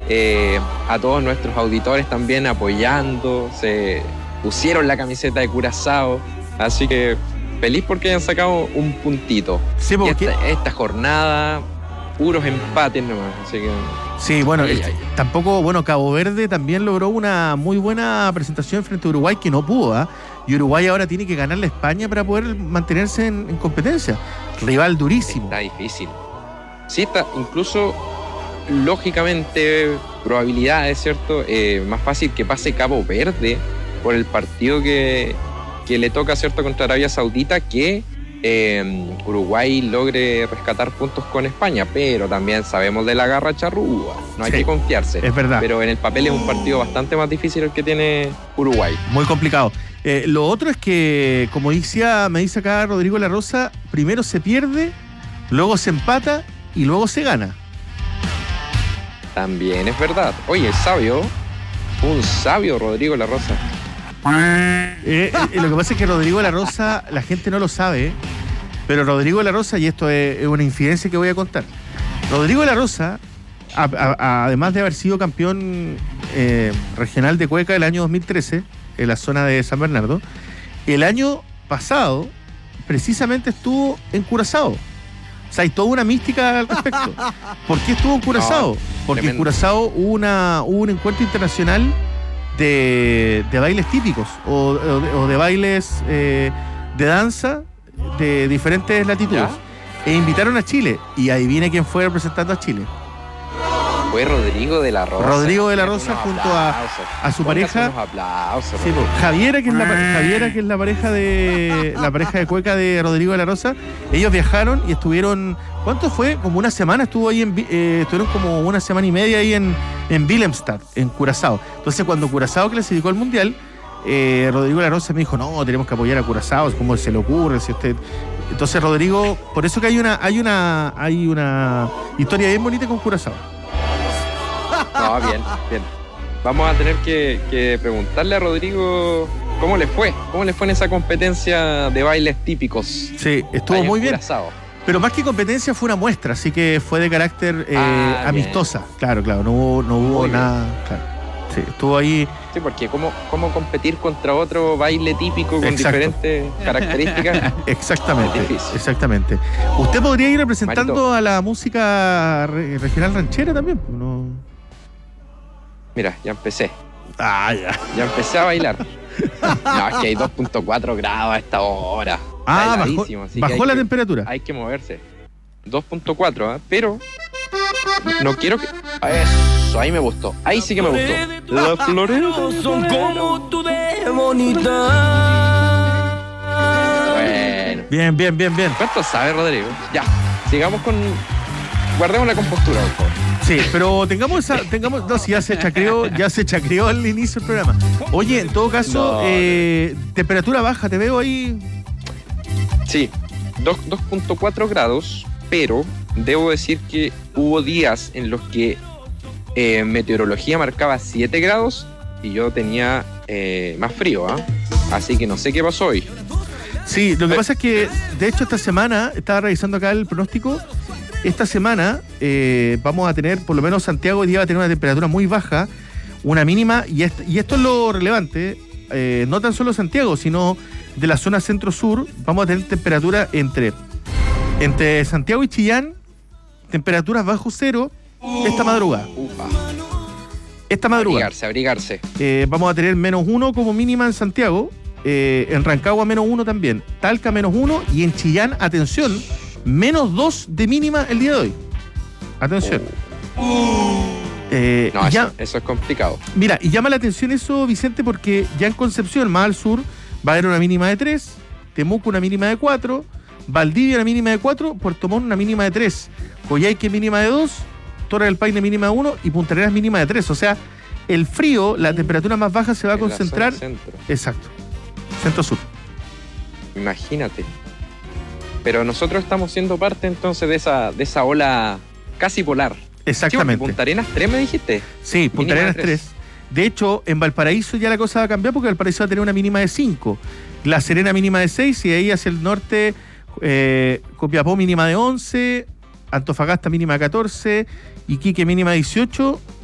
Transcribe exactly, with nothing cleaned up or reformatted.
eh, a todos nuestros auditores también apoyando, se pusieron la camiseta de Curazao, así que feliz porque hayan sacado un puntito. Sí, porque... esta, esta jornada, puros empates nomás, así que... Sí, bueno, ay, el, ay. tampoco, bueno, Cabo Verde también logró una muy buena presentación frente a Uruguay que no pudo, ¿ah? Y Uruguay ahora tiene que ganarle a España para poder mantenerse en, en competencia. Rival durísimo. Está difícil. Sí, está, incluso lógicamente, probabilidades, ¿cierto? Eh, más fácil que pase Cabo Verde por el partido que, que le toca, ¿cierto?, contra Arabia Saudita, que eh, Uruguay logre rescatar puntos con España, pero también sabemos de la garra charrúa, no hay sí, que confiarse. Es verdad. Pero en el papel es un partido bastante más difícil el que tiene Uruguay. Muy complicado. Eh, lo otro es que, como decía, me dice acá Rodrigo La Rosa, primero se pierde, luego se empata y luego se gana. También es verdad. Oye, sabio, un sabio Rodrigo La Rosa. Eh, eh, lo que pasa es que Rodrigo La Rosa, la gente no lo sabe, pero Rodrigo La Rosa, y esto es, es una infidencia que voy a contar, Rodrigo La Rosa, a, a, además de haber sido campeón eh, regional de Cueca el año dos mil trece, en la zona de San Bernardo, el año pasado precisamente estuvo en Curazao. O sea, hay toda una mística al respecto. ¿Por qué estuvo en Curazao? No, Porque tremendo. en Curazao hubo, una, hubo un encuentro internacional de, de bailes típicos o, o, de, o de bailes eh, de danza de diferentes latitudes. ¿Ya? E invitaron a Chile. Y adivine quién fue representando a Chile. Fue Rodrigo de la Rosa. Rodrigo de la Rosa junto a, a su pareja. Unos aplausos, Sí, pues, Javiera, que es la Javiera, que es la pareja de la pareja de Cueca de Rodrigo de la Rosa. Ellos viajaron y estuvieron, ¿cuánto fue? Como una semana estuvo ahí en eh, estuvieron como una semana y media ahí en en Willemstad, en Curazao. Entonces, cuando Curazao clasificó al mundial, eh, Rodrigo de la Rosa me dijo, "No, tenemos que apoyar a Curazao, ¿cómo se le ocurre si usted?" Entonces, Rodrigo, por eso que hay una hay una hay una historia bien bonita con Curazao. No, bien, bien. Vamos a tener que, que preguntarle a Rodrigo cómo le fue, cómo le fue en esa competencia de bailes típicos. Sí, estuvo ahí en muy bien. Curazao. Pero más que competencia fue una muestra, así que fue de carácter eh, Ah, amistosa. Claro, claro, no hubo, no hubo Muy nada. Claro. Sí, estuvo ahí. Sí, porque cómo, cómo competir contra otro baile típico con Exacto. diferentes características. Exactamente, Es difícil. exactamente. ¿Usted podría ir representando Marito. a la música re- regional ranchera también? ¿No? Mira, ya empecé. Ah, ya. Ya empecé a bailar. No, es que hay dos punto cuatro grados a esta hora. Ah, Está bajó, heladísimo, así que bajó hay la que- temperatura. Hay que moverse. dos punto cuatro, ¿eh? Pero no quiero que... Eso, ahí me gustó. Ahí sí que me gustó. La Florida. Son como tú de bonita. Bueno. Bien, bien, bien, bien. ¿Cuánto sabe, Rodrigo? Ya, sigamos con... Guardemos la compostura, por favor. Sí, pero tengamos esa, tengamos, no, si ya se chacreó, ya se chacreó al inicio del programa. Oye, en todo caso, No, eh, temperatura baja, te veo ahí. Sí, dos punto cuatro grados, pero debo decir que hubo días en los que eh, meteorología marcaba siete grados y yo tenía eh, más frío, ¿ah? Así que no sé qué pasó hoy. Sí, lo que pasa es que, de hecho, esta semana, estaba revisando acá el pronóstico, esta semana eh, vamos a tener, por lo menos Santiago hoy día va a tener una temperatura muy baja, una mínima, y, est- y esto es lo relevante, eh, no tan solo Santiago, sino de la zona centro-sur, vamos a tener temperatura entre, entre Santiago y Chillán, temperaturas bajo cero, esta madrugada. Ufa. Esta madrugada. Abrigarse, abrigarse. Eh, vamos a tener menos uno como mínima en Santiago, eh, en Rancagua menos uno también, Talca menos uno y en Chillán, atención, menos dos de mínima el día de hoy. Atención. Eh, No, y ya- eso, eso es complicado. Mira, y llama la atención eso, Vicente, porque ya en Concepción, más al sur, va a haber una mínima de tres, Temuco una mínima de cuatro, Valdivia una mínima de cuatro, Puerto Montt una mínima de tres, Coyhaique mínima de dos, Torre del Paine mínima de uno y Punta Arenas mínima de tres. O sea, el frío, la temperatura más baja se va a En la concentrar. zona centro. Exacto. Centro-sur. Imagínate. Pero nosotros estamos siendo parte entonces de esa, de esa ola casi polar. Exactamente. Sí, porque Punta Arenas tres me dijiste. Sí, Punta Mínima Arenas de tres. De hecho, en Valparaíso ya la cosa va a cambiar porque Valparaíso va a tener una mínima de cinco. La Serena mínima de seis y de ahí hacia el norte, eh, Copiapó mínima de once, Antofagasta mínima de catorce, Iquique mínima de dieciocho